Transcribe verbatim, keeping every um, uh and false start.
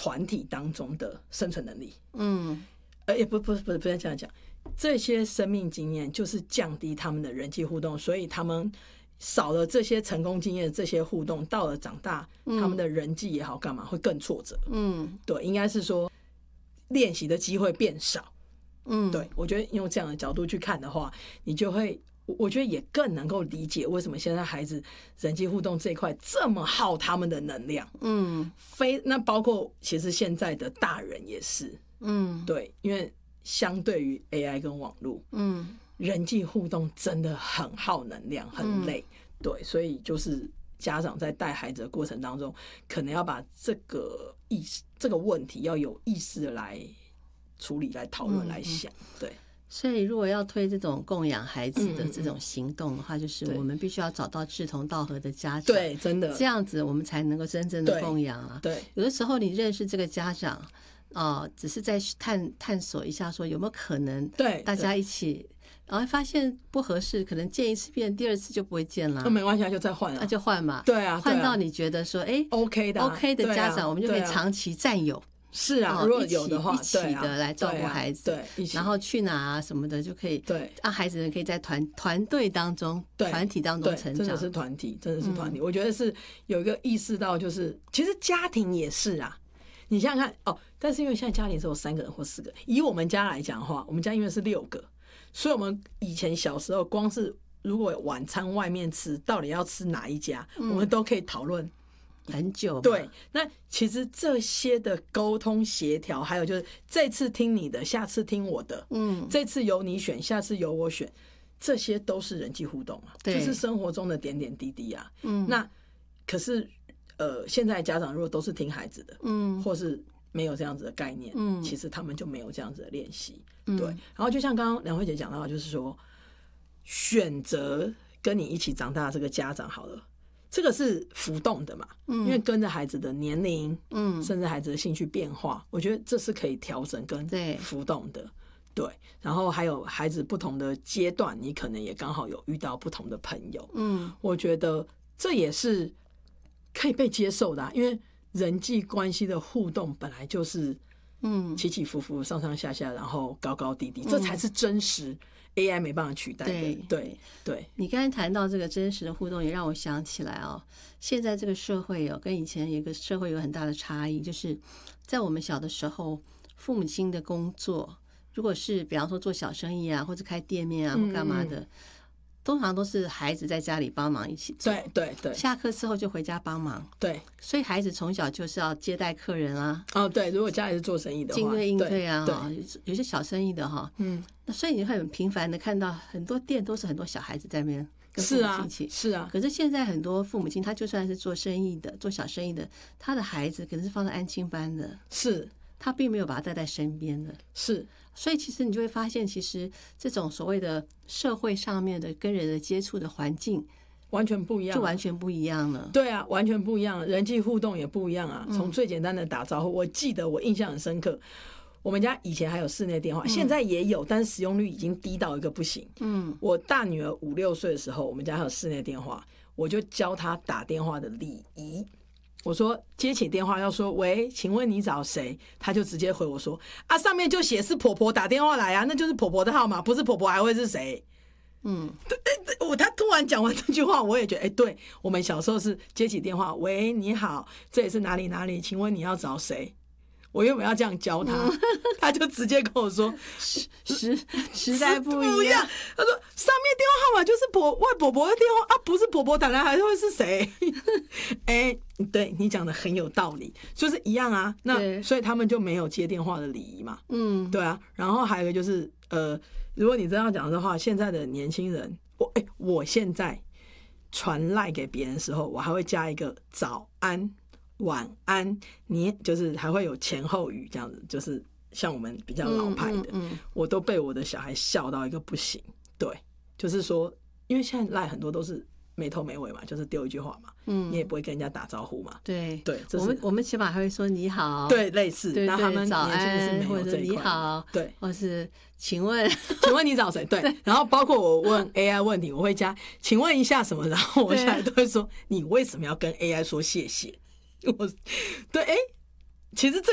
团体当中的生存能力。 嗯， 呃，也不不不不要这样讲，这些生命经验就是降低他们的人际互动，所以他们少了这些成功经验，这些互动，到了长大，嗯、他们的人际也好，干嘛会更挫折？嗯，对，应该是说练习的机会变少。嗯，对，我觉得用这样的角度去看的话，你就会，我觉得也更能够理解为什么现在孩子人际互动这一块这么耗他们的能量。嗯，非那包括其实现在的大人也是。嗯，对，因为相对于 A I 跟网络，嗯，人际互动真的很耗能量，很累。嗯、对，所以就是家长在带孩子的过程当中，可能要把这个意识、这个问题要有意识的来处理、来讨论、来想。对， 所以如果要推这种供养孩子的这种行动的话，就是我们必须要找到志同道合的家长。 对，真的， 这样子我们才能够真正的供养啊。 对， 有的时候你认识这个家长。哦，只是在探探索一下，说有没有可能，对，大家一起，然后发现不合适，可能见一次面，第二次就不会见了。 那、哦、没关系，就再换了， 那就换嘛。 对啊， 换到你觉得说，哎 ，OK 的 ，OK 的家长， 啊、 我们就可以长期占有。 是啊，哦、如果有的话， 一起的来照顾孩子， 对， 然后去哪啊什么的就可以， 对， 让孩子们可以在团团队当中、团体当中成长。 真的是团体，真的是团体。嗯、我觉得是有一个意识到，就是其实家庭也是啊。你想想看哦，但是因为现在家庭只有三个人或四个人，以我们家来讲的话，我们家因为是六个，所以我们以前小时候光是如果晚餐外面吃，到底要吃哪一家，嗯、我们都可以讨论很久。 对，那其实这些的沟通协调，还有就是这次听你的，下次听我的，嗯，这次由你选，下次由我选，这些都是人际互动啊，就是生活中的点点滴滴啊。嗯，那可是。呃，现在家长如果都是听孩子的，嗯，或是没有这样子的概念，嗯，其实他们就没有这样子的练习，嗯，对。然后就像刚刚梁慧姐讲到，就是说选择跟你一起长大的这个家长好了，这个是浮动的嘛，嗯，因为跟着孩子的年龄，嗯，甚至孩子的兴趣变化，我觉得这是可以调整跟浮动的，对。然后还有孩子不同的阶段，你可能也刚好有遇到不同的朋友，嗯，我觉得这也是。可以被接受的、啊，因为人际关系的互动本来就是嗯起起伏伏、上上下下，然后高高低低，嗯、这才是真实 A I 没办法取代的。对对对， 你刚才谈到这个真实的互动，也让我想起来哦，现在这个社会哦，跟以前有一个社会有很大的差异，就是在我们小的时候，父母亲的工作，如果是比方说做小生意啊，或者开店面啊，或干嘛的。嗯通常都是孩子在家里帮忙一起做， 对对对， 下课之后就回家帮忙， 对， 所以孩子从小就是要接待客人啊， 哦对，如果家里是做生意的话， 应对应对啊， 对， 有些小生意的哈，嗯，那所以你会很频繁的看到很多店都是很多小孩子在那边跟父母亲一起， 是啊，是啊， 可是现在很多父母亲他就算是做生意的，做小生意的，他的孩子可能是放在安亲班的， 是。 他并没有把他带在身边的， 是， 所以其实你就会发现，其实这种所谓的社会上面的跟人的接触的环境， 完全不一样， 就完全不一样了。 对啊，完全不一样，人际互动也不一样啊。从最简单的打招呼，我记得我印象很深刻，我们家以前还有室内电话，现在也有，但是使用率已经低到一个不行。嗯，我大女儿五六岁的时候，我们家还有室内电话，我就教她打电话的礼仪。我说接起电话要说喂，请问你找谁？他就直接回我说啊，上面就写是婆婆打电话来啊，那就是婆婆的号码，不是婆婆还会是谁？嗯，我他突然讲完这句话，我也觉得哎、欸，对我们小时候是接起电话，喂，你好，这里是哪里哪里，请问你要找谁？我原本要这样教他，嗯、他就直接跟我说时时时代不一样。 他说上面电话号码就是婆外婆婆的电话啊，不是婆婆打来还会是谁？哎、欸，对你讲的很有道理，就是一样啊。那所以他们就没有接电话的礼仪嘛。嗯，对啊。然后还有一个就是呃，如果你真要讲的话，现在的年轻人，我哎、欸，我现在传赖给别人的时候，我还会加一个早安。晚安，你就是还会有前后语这样子，就是像我们比较老派的，嗯嗯嗯、我都被我的小孩笑到一个不行。对，就是说，因为现在赖很多都是没头没尾嘛，就是丢一句话嘛，嗯，你也不会跟人家打招呼嘛。 对对， 我们我们起码还会说你好， 对，类似， 对对， 他们早安或者你好， 对， 或是请问， 请问你找谁？对，然后包括我问 A I 问题，我会加请问一下什么，然后我现在都会说你为什么要跟 A I 说谢谢？我对，哎、欸，其实这